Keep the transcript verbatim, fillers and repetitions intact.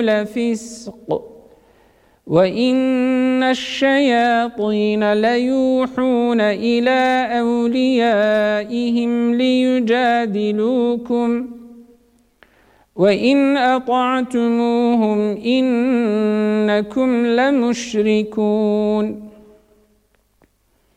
لفسق وإن الشياطين ليوحون إلى أوليائهم ليجادلوكم وإن أطعتموهم إنكم لمشركون